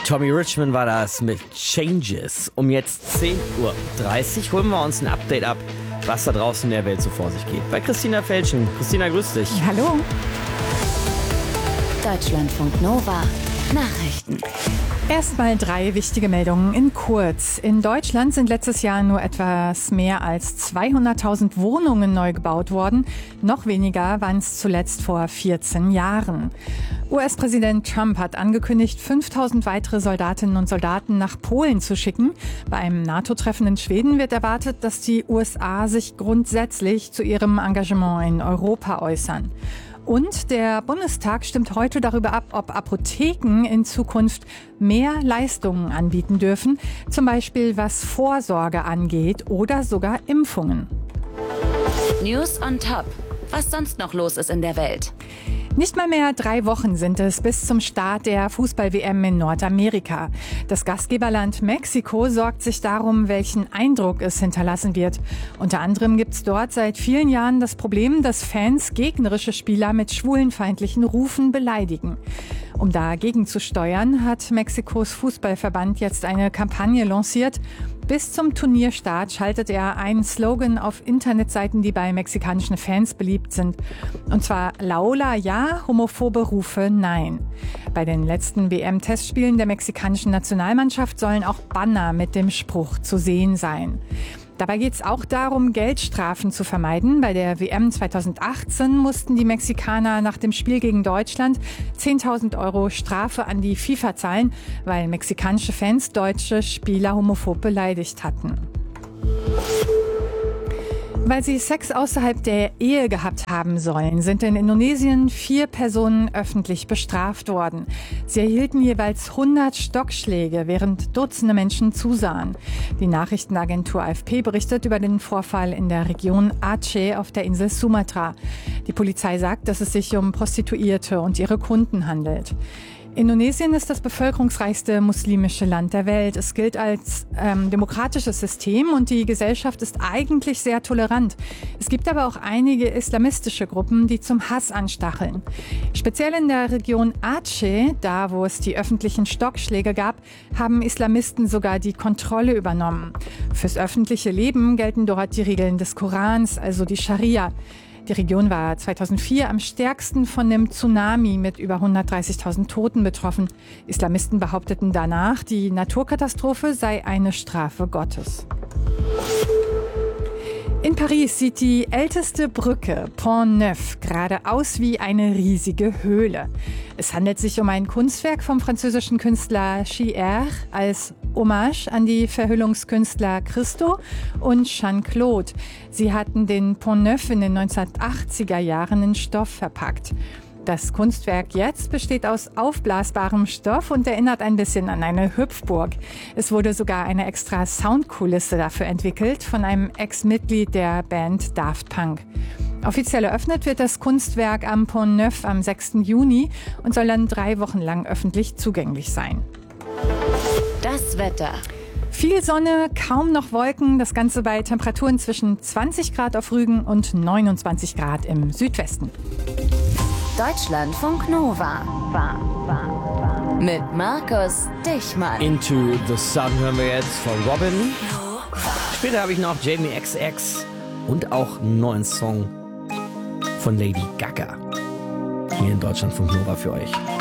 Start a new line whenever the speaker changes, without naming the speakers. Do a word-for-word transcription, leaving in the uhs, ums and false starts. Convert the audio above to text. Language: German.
Tommy Richman war das mit Changes. Um jetzt zehn Uhr dreißig holen wir uns ein Update ab, was da draußen in der Welt so vor sich geht. Bei Christina Felschen. Christina, grüß dich.
Hallo.
Deutschlandfunk Nova. Nachrichten.
Erstmal drei wichtige Meldungen in kurz. In Deutschland sind letztes Jahr nur etwas mehr als zweihunderttausend Wohnungen neu gebaut worden. Noch weniger waren es zuletzt vor vierzehn Jahren. U S-Präsident Trump hat angekündigt, fünftausend weitere Soldatinnen und Soldaten nach Polen zu schicken. Bei einem NATO-Treffen in Schweden wird erwartet, dass die U S A sich grundsätzlich zu ihrem Engagement in Europa äußern. Und der Bundestag stimmt heute darüber ab, ob Apotheken in Zukunft mehr Leistungen anbieten dürfen, zum Beispiel was Vorsorge angeht oder sogar Impfungen.
News on Top. Was sonst noch los ist in der Welt.
Nicht mal mehr drei Wochen sind es bis zum Start der Fußball-W M in Nordamerika. Das Gastgeberland Mexiko sorgt sich darum, welchen Eindruck es hinterlassen wird. Unter anderem gibt es dort seit vielen Jahren das Problem, dass Fans gegnerische Spieler mit schwulenfeindlichen Rufen beleidigen. Um dagegen zu steuern, hat Mexikos Fußballverband jetzt eine Kampagne lanciert. Bis zum Turnierstart schaltet er einen Slogan auf Internetseiten, die bei mexikanischen Fans beliebt sind. Und zwar Laola ja, homophobe Rufe nein. Bei den letzten W M-Testspielen der mexikanischen Nationalmannschaft sollen auch Banner mit dem Spruch zu sehen sein. Dabei geht es auch darum, Geldstrafen zu vermeiden. Bei der W M zweitausendachtzehn mussten die Mexikaner nach dem Spiel gegen Deutschland zehntausend Euro Strafe an die FIFA zahlen, weil mexikanische Fans deutsche Spieler homophob beleidigt hatten. Weil sie Sex außerhalb der Ehe gehabt haben sollen, sind in Indonesien vier Personen öffentlich bestraft worden. Sie erhielten jeweils hundert Stockschläge, während Dutzende Menschen zusahen. Die Nachrichtenagentur A F P berichtet über den Vorfall in der Region Aceh auf der Insel Sumatra. Die Polizei sagt, dass es sich um Prostituierte und ihre Kunden handelt. Indonesien ist das bevölkerungsreichste muslimische Land der Welt. Es gilt als ähm, demokratisches System und die Gesellschaft ist eigentlich sehr tolerant. Es gibt aber auch einige islamistische Gruppen, die zum Hass anstacheln. Speziell in der Region Aceh, da wo es die öffentlichen Stockschläge gab, haben Islamisten sogar die Kontrolle übernommen. Fürs öffentliche Leben gelten dort die Regeln des Korans, also die Scharia. Die Region war zweitausendvier am stärksten von dem Tsunami mit über hundertdreißigtausend Toten betroffen. Islamisten behaupteten danach, die Naturkatastrophe sei eine Strafe Gottes. In Paris sieht die älteste Brücke, Pont Neuf, gerade aus wie eine riesige Höhle. Es handelt sich um ein Kunstwerk vom französischen Künstler Chier als Hommage an die Verhüllungskünstler Christo und Jeanne-Claude. Sie hatten den Pont Neuf in den neunzehnhundertachtziger Jahren in Stoff verpackt. Das Kunstwerk jetzt besteht aus aufblasbarem Stoff und erinnert ein bisschen an eine Hüpfburg. Es wurde sogar eine extra Soundkulisse dafür entwickelt von einem Ex-Mitglied der Band Daft Punk. Offiziell eröffnet wird das Kunstwerk am Pont Neuf am sechsten Juni und soll dann drei Wochen lang öffentlich zugänglich sein.
Das Wetter.
Viel Sonne, kaum noch Wolken, das Ganze bei Temperaturen zwischen zwanzig Grad auf Rügen und neunundzwanzig Grad im Südwesten.
Deutschlandfunk Nova. Mit Markus Dichmann.
Into the Sun hören wir jetzt von Robin. Später habe ich noch Jamie X X und auch einen neuen Song von Lady Gaga. Hier in Deutschlandfunk Nova für euch.